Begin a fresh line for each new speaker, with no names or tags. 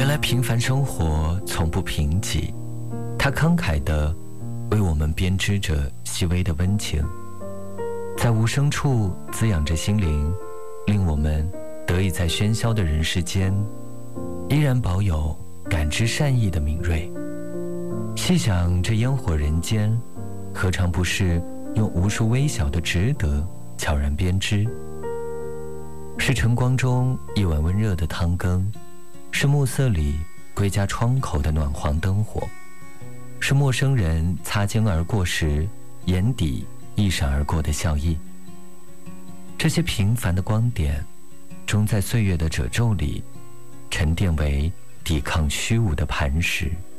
来平凡生活从不贫瘠，它慷慨地为我们编织着细微的温情，在无声处滋养着心灵，令我们得以在喧嚣的人世间依然保有感知善意的敏锐。细想这烟火人间，何尝不是用无数微小的值得悄然编织？是晨光中一碗温热的汤羹，是暮色里归家窗口的暖黄灯火，是陌生人擦肩而过时眼底一闪而过的笑意。这些平凡的光点，终在岁月的褶皱里沉淀为抵抗虚无的磐石。